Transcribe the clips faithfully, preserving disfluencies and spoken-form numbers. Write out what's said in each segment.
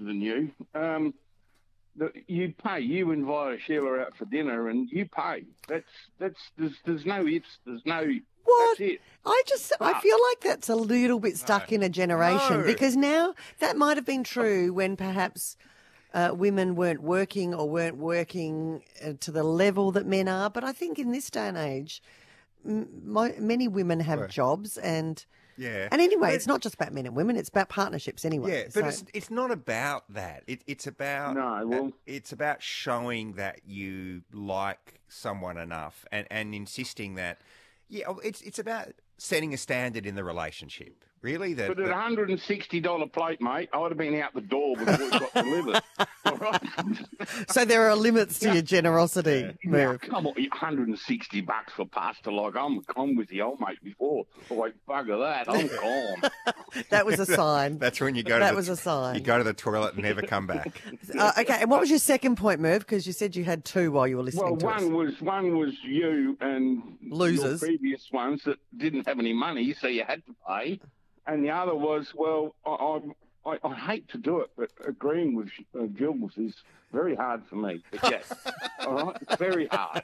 than you. Um, the, you pay. You invite a Sheila out for dinner, and you pay. That's that's. There's there's no ifs. There's no. What? That's it. I just, I But- feel like that's a little bit stuck in a generation No. because now that might have been true when perhaps uh, women weren't working or weren't working uh, to the level that men are. But I think in this day and age, m- mo- many women have Right. jobs and. Yeah. And anyway, But- it's not just about men and women; it's about partnerships anyway. Yeah, but So- it's it's not about that. It, it's about No, well- it's about showing that you like someone enough and, and insisting that. Yeah, it's it's about setting a standard in the relationship. Really, that. But at a that- hundred and sixty dollar plate, mate, I would have been out the door before it got delivered. All right. so there are limits to your generosity, Now, Merv. come on, one hundred and sixty bucks for pasta. Like I'm, I'm with the old mate before. Like bugger that, I'm gone. That was a sign. That's when you go. To That the, was a sign. You go to the toilet and never come back. Uh, okay, and what was your second point, Merv? Because you said you had two while you were listening Well, to us. one was one was you and Losers. your previous ones that didn't have any money, so you had to pay. And the other was, well, I I, I, I hate to do it, but agreeing with uh, Gills is very hard for me. But yes, all right, it's very hard.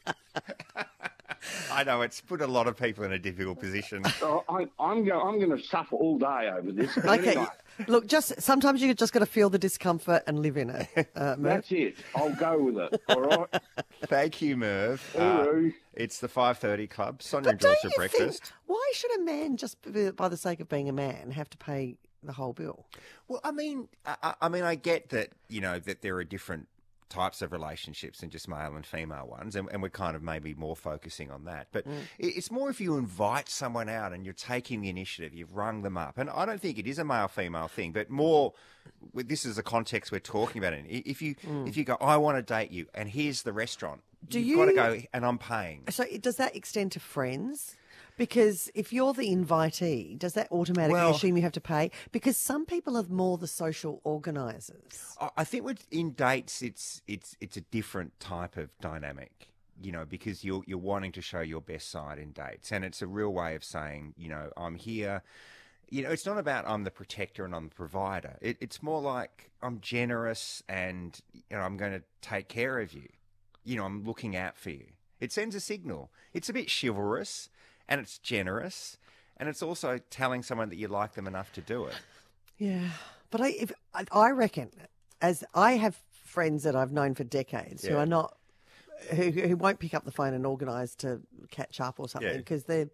I know it's put a lot of people in a difficult position. So I, I'm going I'm going to suffer all day over this. But Okay, anyway, look, just sometimes you just got to feel the discomfort and live in it, uh, Merv. that's it. I'll go with it. All right. Thank you, Merv. Uh, Hooroo. it's the five thirty Club. Sonia and Don't Jules for you breakfast. think, why should a man, just b- by the sake of being a man, have to pay the whole bill? Well, I mean, I, I- I mean, I get that you know that there are different types of relationships than just male and female ones, and, and we're kind of maybe more focusing on that. But it- it's more if you invite someone out and you're taking the initiative, you've rung them up, and I don't think it is a male-female thing, but more. with- This is the context we're talking about. It. If you if you go, I want to date you, and here's the restaurant. Do You've got to you- go, and I'm paying. So it- does that extend to friends? Because if you're the invitee, does that automatically Well- assume you have to pay? Because some people are more the social organisers. I- I think with in dates, it's it's it's a different type of dynamic, you know, because you're you're wanting to show your best side in dates, and it's a real way of saying, you know, I'm here. You know, it's not about I'm the protector and I'm the provider. It, it's more like I'm generous and you know I'm going to take care of you. You know, I'm looking out for you. It sends a signal. It's a bit chivalrous and it's generous, and it's also telling someone that you like them enough to do it. Yeah, but I, if, I, I reckon, as I have friends that I've known for decades who Yeah. are not, who, who won't pick up the phone and organise to catch up or something Yeah. because they're,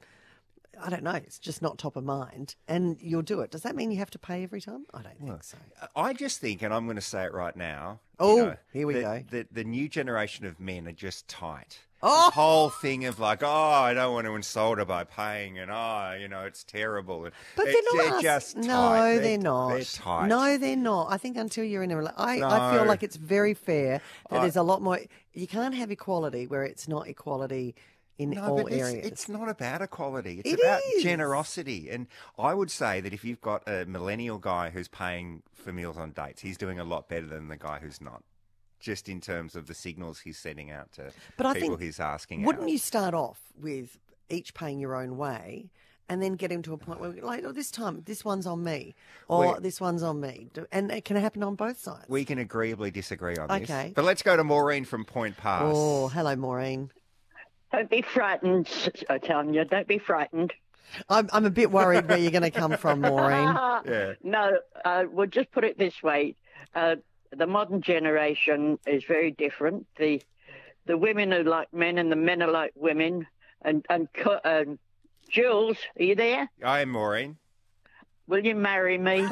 I don't know, it's just not top of mind, and you'll do it. Does that mean you have to pay every time? I don't think so. I just think, and I'm going to say it right now. Oh, you know, here we that- go. that the new generation of men are just tight. Oh! This whole thing of like, oh, I don't want to insult her by paying, and oh, you know, it's terrible. And But it's- they're not. They're just no, tight. they're, not. They're tight. No, they're not. I think until you're in a relationship, I, I feel No. like it's very fair that I- there's a lot more. You can't have equality where it's not equality in No, all but it's, areas. it's not about equality. It's It about is. generosity. And I would say that if you've got a millennial guy who's paying for meals on dates, he's doing a lot better than the guy who's not. Just in terms of the signals he's sending out to But I people think, he's asking wouldn't out. you start off with each paying your own way and then get him to a point where, like, oh, this time, this one's on me, or Wait. this one's on me. Do- And it can happen on both sides. We can agreeably disagree on this. Okay. But let's go to Maureen from Point Pass. Oh, hello, Maureen. Don't be frightened, I tell you. Don't be frightened. I'm, I'm a bit worried where you're going to come from, Maureen. Yeah. No, uh, we'll just put it this way. Uh, the modern generation is very different. The the women are like men and the men are like women. And, and co- um, Jules, are you there? I am Maureen. Will you marry me?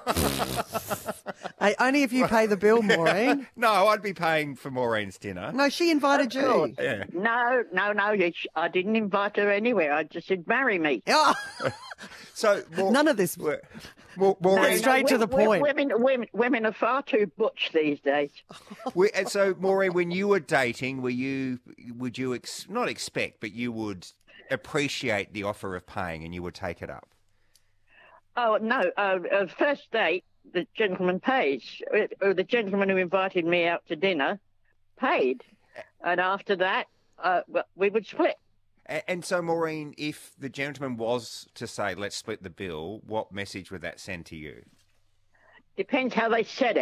Hey, only if you pay the bill, Maureen. No, I'd be paying for Maureen's dinner. No, she invited you. Yeah. no, no, no. you sh- I didn't invite her anywhere. I just said, marry me. Oh, So Mau- none of this. Ma- Ma- Maureen, straight to the wo- wo- point. Women, women, women are far too butch these days. we- and so Maureen, when you were dating, were you would you ex- not expect, but you would appreciate the offer of paying, and you would take it up? Oh, no. Uh, uh, first date, the gentleman pays. Uh, uh, the gentleman who invited me out to dinner paid. And after that, uh, well, we would split. A- And so, Maureen, if the gentleman was to say, let's split the bill, what message would that send to you? Depends how they said it.